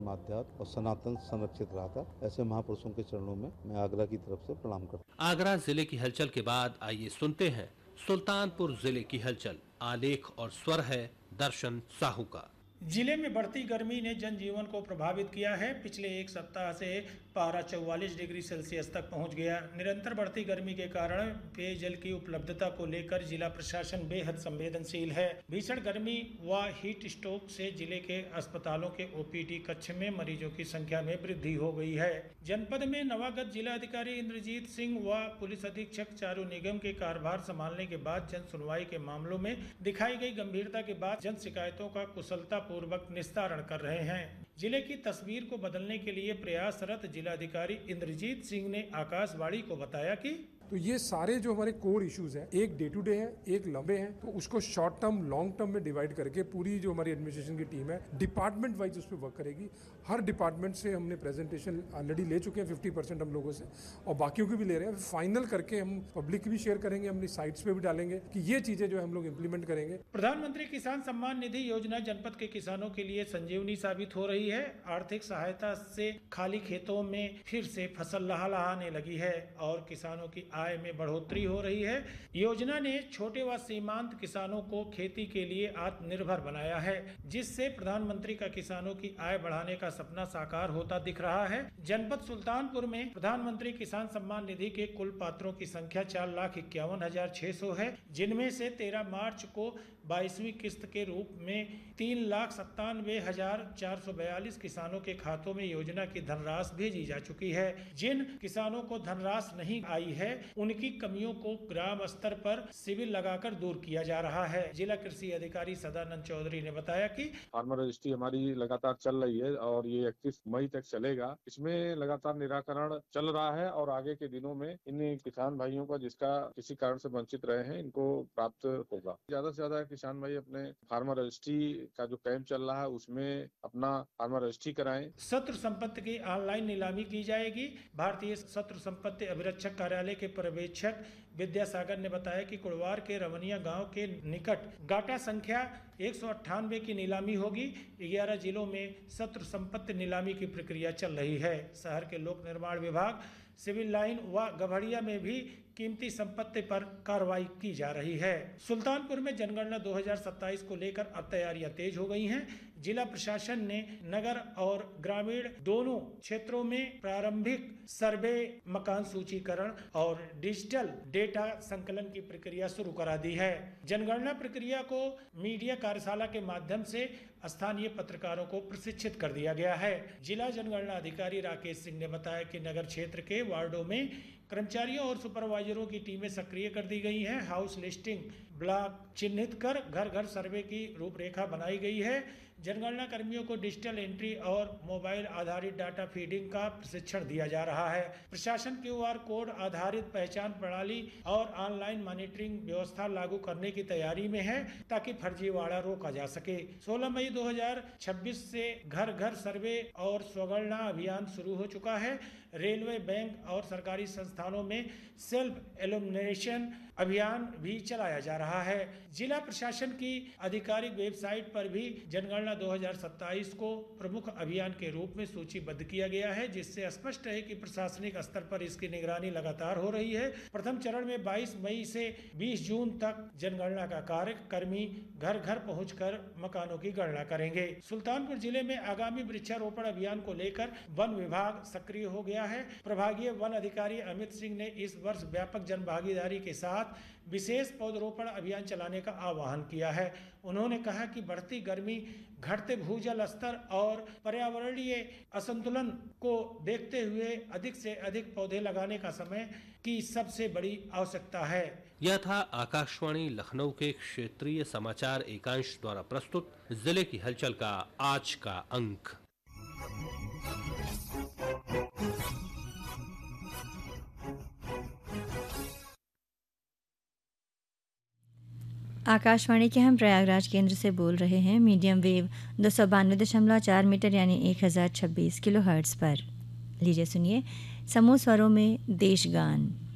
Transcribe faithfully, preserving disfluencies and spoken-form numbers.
अध्यात्म और सनातन संरक्षित रहा था। ऐसे महापुरुषों के चरणों में मैं आगरा की तरफ से प्रणाम करता हूँ। आगरा जिले की हलचल के बाद आइए सुनते हैं सुल्तानपुर जिले की हलचल। आलेख और स्वर है दर्शन साहू का। जिले में बढ़ती गर्मी ने जनजीवन को प्रभावित किया है। पिछले एक सप्ताह से पारा चौवालीस डिग्री सेल्सियस तक पहुंच गया। निरंतर बढ़ती गर्मी के कारण पेयजल की उपलब्धता को लेकर जिला प्रशासन बेहद संवेदनशील है। भीषण गर्मी व हीट स्ट्रोक से जिले के अस्पतालों के ओपीडी कक्ष में मरीजों की संख्या में वृद्धि हो गई है। जनपद में नवागत जिला अधिकारी इंद्रजीत सिंह व पुलिस अधीक्षक चारू निगम के कार्यभार संभालने के बाद जन सुनवाई के मामलों में दिखाई गई गंभीरता के बाद जन शिकायतों का कुशलता पूर्वक निस्तारण कर रहे हैं। जिले की तस्वीर को बदलने के लिए प्रयासरत जिलाधिकारी इंद्रजीत सिंह ने आकाशवाणी को बताया कि तो ये सारे जो हमारे कोर इश्यूज हैं, एक डे टू डे है, एक लंबे हैं, तो उसको शॉर्ट टर्म लॉन्ग टर्म में डिवाइड करके पूरी जो हमारी एडमिनिस्ट्रेशन की टीम है डिपार्टमेंट वाइज उस पर वर्क करेगी। हर डिपार्टमेंट से हमने प्रेजेंटेशन ऑलरेडी ले चुके हैं फिफ्टी परसेंट हम लोगों से, और बाकियों की भी ले रहे हैं। फाइनल करके हम पब्लिक भी शेयर करेंगे, अपनी साइट्स पे भी डालेंगे कि ये चीजें जो हम लोग इम्प्लीमेंट करेंगे। प्रधानमंत्री किसान सम्मान निधि योजना जनपद के किसानों के लिए संजीवनी साबित हो रही है। आर्थिक सहायता से खाली खेतों में फिर से फसल लहलहाने लगी है और किसानों की आय में बढ़ोतरी हो रही है। योजना ने छोटे व सीमांत किसानों को खेती के लिए आत्मनिर्भर बनाया है, जिससे प्रधानमंत्री का किसानों की आय बढ़ाने का सपना साकार होता दिख रहा है। जनपद सुल्तानपुर में प्रधानमंत्री किसान सम्मान निधि के कुल पात्रों की संख्या चार लाख इक्यावन हजार छह सौ है, जिनमें से तेरह मार्च को बाईसवीं किस्त के रूप में तीन लाख सत्तानवे हजार चार सौ बयालीस किसानों के खातों में योजना की धनराशि भेजी जा चुकी है। जिन किसानों को धनराशि नहीं आई है, उनकी कमियों को ग्राम स्तर पर शिविर लगाकर दूर किया जा रहा है। जिला कृषि अधिकारी सदानंद चौधरी ने बताया कि फार्मर रजिस्ट्री हमारी लगातार चल रही है और ये इकतीस मई तक चलेगा। इसमें लगातार निराकरण चल रहा है और आगे के दिनों में इन किसान भाइयों का जिसका किसी कारण से वंचित रहे हैं, इनको प्राप्त होगा। ज्यादा से ज्यादा किसान भाई अपने फार्मर रजिस्ट्री का जो कैंप चल रहा है उसमें अपना फार्मर रजिस्ट्री कराएं। शत्रु संपत्ति की ऑनलाइन नीलामी की जाएगी। भारतीय शत्रु संपत्ति अभिरक्षक कार्यालय के पर्यवेक्षक विद्यासागर ने बताया कि कुड़वार के रवनिया गांव के निकट गाटा संख्या एक सौ अट्ठानवे की नीलामी होगी। ग्यारह जिलों में शत्रु संपत्ति नीलामी की प्रक्रिया चल रही है। शहर के लोक निर्माण विभाग, सिविल लाइन व गभड़िया में भी कीमती संपत्ति पर कार्रवाई की जा रही है। सुल्तानपुर में जनगणना दो हज़ार सत्ताईस को लेकर अब तैयारियां तेज हो गई हैं। जिला प्रशासन ने नगर और ग्रामीण दोनों क्षेत्रों में प्रारंभिक सर्वे, मकान सूचीकरण और डिजिटल डेटा संकलन की प्रक्रिया शुरू करा दी है। जनगणना प्रक्रिया को मीडिया कार्यशाला के माध्यम से स्थानीय पत्रकारों को प्रशिक्षित कर दिया गया है। जिला जनगणना अधिकारी राकेश सिंह ने बताया कि नगर क्षेत्र के वार्डों में कर्मचारियों और सुपरवाइजरों की टीमें सक्रिय कर दी गई हैं। हाउस लिस्टिंग ब्लॉक चिन्हित कर घर घर सर्वे की रूपरेखा बनाई गई है। जनगणना कर्मियों को डिजिटल एंट्री और मोबाइल आधारित डाटा फीडिंग का प्रशिक्षण दिया जा रहा है। प्रशासन क्यूआर कोड आधारित पहचान प्रणाली और ऑनलाइन मॉनिटरिंग व्यवस्था लागू करने की तैयारी में है, ताकि फर्जीवाड़ा रोका जा सके। सोलह मई दो हज़ार छब्बीस से घर घर सर्वे और स्वगणना अभियान शुरू हो चुका है। रेलवे, बैंक और सरकारी संस्थानों में सेल्फ एलुमिनेशन अभियान भी चलाया जा रहा है। जिला प्रशासन की आधिकारिक वेबसाइट पर भी जनगणना दो हज़ार सत्ताईस को प्रमुख अभियान के रूप में सूचीबद्ध किया गया है, जिससे स्पष्ट है कि प्रशासनिक स्तर पर इसकी निगरानी लगातार हो रही है। प्रथम चरण में बाईस मई से बीस जून तक जनगणना का कार्य कर्मी घर घर पहुंचकर मकानों की गणना करेंगे। सुल्तानपुर जिले में आगामी वृक्षारोपण अभियान को लेकर वन विभाग सक्रिय हो गया है। प्रभागीय वन अधिकारी अमित सिंह ने इस वर्ष व्यापक जन भागीदारी के साथ विशेष पौधरोपण अभियान चलाने का आह्वान किया है। उन्होंने कहा कि बढ़ती गर्मी, घटते भूजल स्तर और पर्यावरणीय असंतुलन को देखते हुए अधिक से अधिक पौधे लगाने का समय की सबसे बड़ी आवश्यकता है। यह था आकाशवाणी लखनऊ के क्षेत्रीय समाचार एकांश द्वारा प्रस्तुत जिले की हलचल का आज का अंक। आकाशवाणी के हम प्रयागराज केंद्र से बोल रहे हैं मीडियम वेव दो सौ बानवे दशमलव चार मीटर यानी एक हज़ार छब्बीस किलो हर्ट्ज़ पर। लीजिए सुनिए समूह स्वरों में देश गान।